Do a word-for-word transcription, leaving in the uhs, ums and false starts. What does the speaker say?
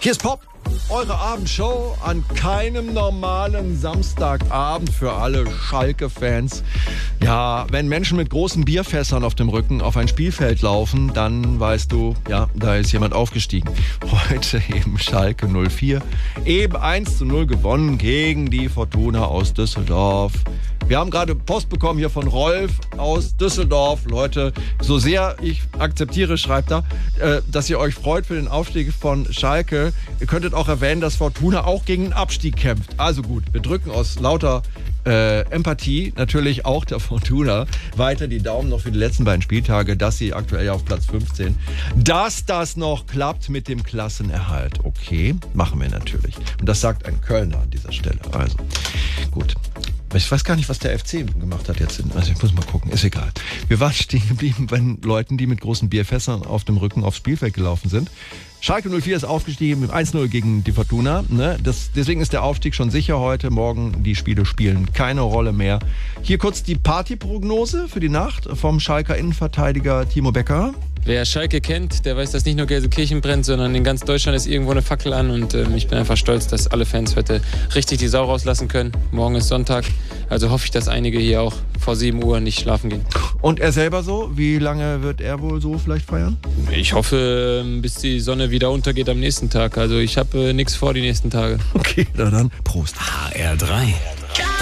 Hier ist Pop, eure Abendshow an keinem normalen Samstagabend für alle Schalke-Fans. Ja, wenn Menschen mit großen Bierfässern auf dem Rücken auf ein Spielfeld laufen, dann weißt du, ja, da ist jemand aufgestiegen. Heute eben Schalke null vier, eben eins zu null gewonnen gegen die Fortuna aus Düsseldorf. Wir haben gerade Post bekommen hier von Rolf aus Düsseldorf. Leute, so sehr ich akzeptiere, schreibt er, äh, dass ihr euch freut für den Aufstieg von Schalke. Ihr könntet auch erwähnen, dass Fortuna auch gegen den Abstieg kämpft. Also gut, wir drücken aus lauter äh, Empathie natürlich auch der Fortuna weiter die Daumen noch für die letzten beiden Spieltage, dass sie aktuell auf Platz fünfzehn, dass das noch klappt mit dem Klassenerhalt. Okay, machen wir natürlich. Und das sagt ein Kölner an dieser Stelle. Also gut. Ich weiß gar nicht, was der F C gemacht hat jetzt. Also ich muss mal gucken, ist egal. Wir waren stehen geblieben bei Leuten, die mit großen Bierfässern auf dem Rücken aufs Spielfeld gelaufen sind. Schalke null vier ist aufgestiegen mit eins null gegen die Fortuna. Ne? Das, deswegen ist der Aufstieg schon sicher heute. Morgen die Spiele spielen keine Rolle mehr. Hier kurz die Partyprognose für die Nacht vom Schalker Innenverteidiger Timo Becker. Wer Schalke kennt, der weiß, dass nicht nur Gelsenkirchen brennt, sondern in ganz Deutschland ist irgendwo eine Fackel an. Und ähm, ich bin einfach stolz, dass alle Fans heute richtig die Sau rauslassen können. Morgen ist Sonntag, also hoffe ich, dass einige hier auch vor sieben Uhr nicht schlafen gehen. Und er selber so? Wie lange wird er wohl so vielleicht feiern? Ich hoffe, bis die Sonne wieder untergeht am nächsten Tag. Also ich habe äh, nichts vor die nächsten Tage. Okay, na dann Prost. H R drei.